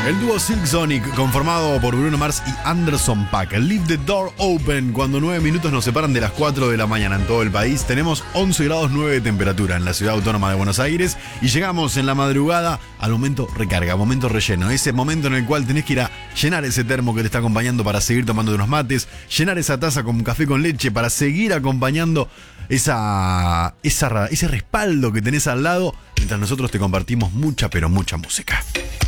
El dúo Silk Sonic, conformado por Bruno Mars y Anderson .Paak. Leave the door open. Cuando 9 minutos nos separan de las 4 de la mañana en todo el país, tenemos 11 grados 9 de temperatura en la ciudad autónoma de Buenos Aires y llegamos en la madrugada al momento recarga, momento relleno. Ese momento en el cual tenés que ir a llenar ese termo que te está acompañando para seguir tomando unos mates, llenar esa taza con café con leche para seguir acompañando ese respaldo que tenés al lado, mientras nosotros te compartimos mucha, pero mucha música.